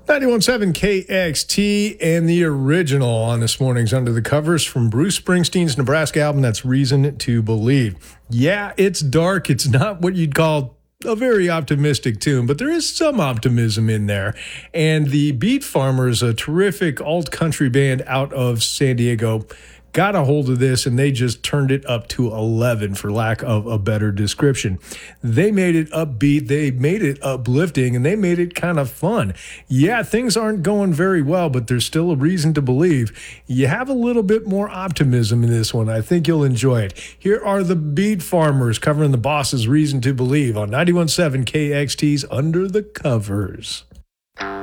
91.7 KXT and the original on this morning's Under the Covers from Bruce Springsteen's Nebraska album, that's Reason to Believe. Yeah, it's dark. It's not what you'd call a very optimistic tune, but there is some optimism in there. And the Beat Farmers, a terrific alt-country band out of San Diego, got a hold of this and they just turned it up to 11 for lack of a better description. They made it upbeat, they made it uplifting, and they made it kind of fun. Yeah, things aren't going very well, but there's still a reason to believe. You have a little bit more optimism in this one. I think you'll enjoy it. Here are the Beat Farmers covering the Boss's Reason to Believe on 91.7 KXT's Under the Covers.